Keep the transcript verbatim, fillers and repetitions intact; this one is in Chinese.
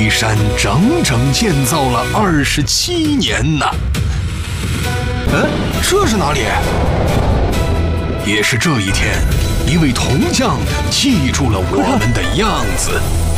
梯山整整建造了二十七年呢。嗯，这是哪里？也是这一天，一位铜匠记住了我们的样子。